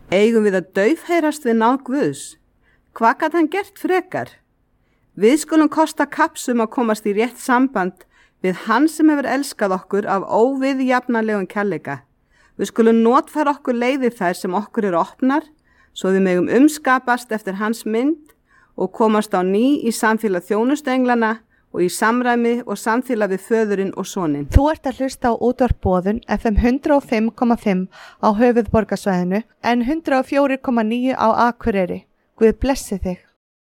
Eigum við að daufheyrast við náð Guðs? Hvað gat hann gert frekar? Við skulum kosta kapsum að komast í rétt samband við hann sem hefur elskað okkur af óviðjafnanlegum kærleika. Við skulum notfæra okkur leiðir þær sem okkur eru opnar, svo við megum umskapast eftir hans mynd og komast á ný í samfélag þjónustuenglana og í samræmi og samfélag við föðurinn og soninn. Þú ert að hlusta á útvarp Boðun FM 105,5 á höfuðborgarsvæðinu en 104,9 á Akureyri. Guð blessi þig.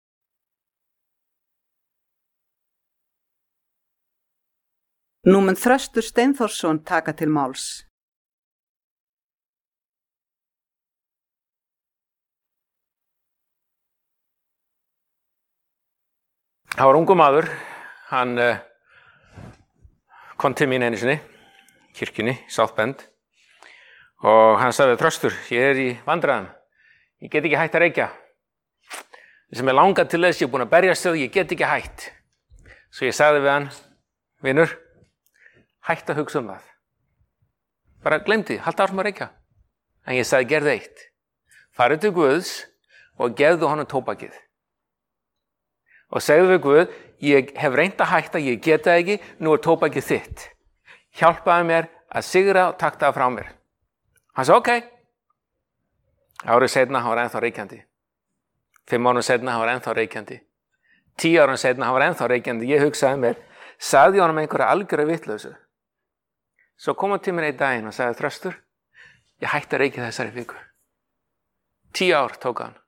Nú mun Þröstur Steinþórsson taka til máls. Það var ungur maður, hann kom til mín einu sinni, kirkjunni, South Bend, og hann sagði, Þröstur, ég í vandræðum, ég get ekki hætt að reykja. Sem er langað til þess, ég er búin að berjast þau, ég get ekki hætt. Svo ég sagði við hann, vinur, hætt að hugsa það. Bara gleymdi, halda áfram að reykja. En ég sagði, gerðu eitt. Farðu til Guðs og gefðu honum tóbakið. Og segðu við Guð, ég hef reynt að hætta, ég get það ekki, nú er tóbakið þitt. Hjálpaðu mér að sigra og takta það frá mér. Hann sagði, ok. Árið seinna, hann var ennþá reykjandi. 5 árum seinna, hann var ennþá reykjandi. 10 árum seinna, hann var ennþá reykjandi. Ég hugsaði mér, sagði honum einhverja algjöra vitlausu. Svo kom hann til mér einn daginn og sagði, Þröstur, ég hætti að reykja þessari viku. 10 ár tók hann.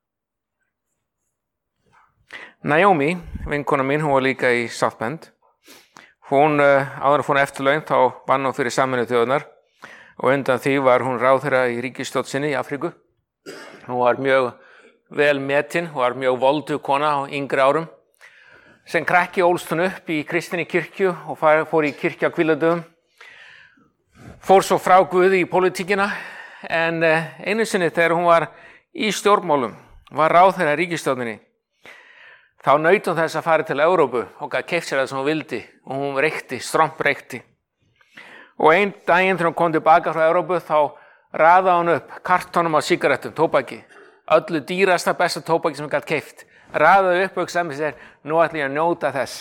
Naomi, vinkona mín, hún var líka í South Bend. Hún, áður að fór eftirlaun, þá vann hún fyrir Sameinuðu þjóðirnar og undan því var hún ráðherra í ríkisstjórn sinni í Afríku. Hún var mjög vel metin, hún var mjög voldug kona á yngri árum. Sem krakki ólst hún upp í kristinni kirkju og fór í kirkju á hvíldardögum. Fór svo frá Guði í pólitíkina, en einu sinni þegar hún var í stjórnmálum, var ráðherra í ríkisstjórninni, þá naut hún þess að fara til Evrópu og gat keypt sér það sem hún vildi og hún reykti, stromp reykti. Og einn daginn þegar hún kom tilbaka frá Evrópu þá raðaði hún upp kartónum á sígarettum, tóbaki, öllu dýrasta besta tóbaki sem hún gat keypt. Raðaði upp og hugsaði með sér, nú ætla ég að njóta þess.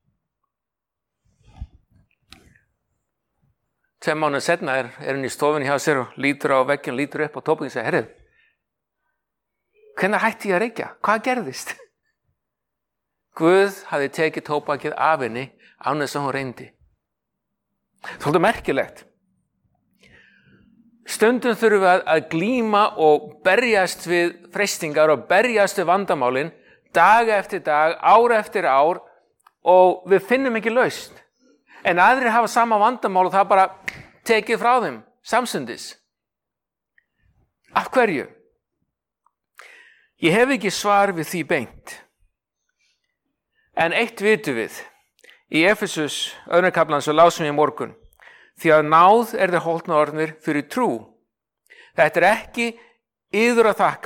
2 mánuðir seinna er hún í stofunni hjá sér og lítur á vegginn, lítur upp á tóbaki og segir, heyrðu, hvenær hætti ég að reykja? Hvað gerðist? Guð hafði tekið tóbakið af henni án þess að hún reyndi. Svolítið merkilegt. Stundum þurfum við að glíma og berjast við freistingar og berjast við vandamálin dag eftir dag, ár eftir ár og við finnum ekki lausn. En aðrir hafa sama vandamál og það bara tekið frá þeim samstundis. Af hverju? Ég hef ekki svar við því beint. En eitt vitum við, í Efesus 2. kaflan sem lásum í morgun, því að náð er þeir hóltna orðnir fyrir trú. Þetta er ekki yður að þakka,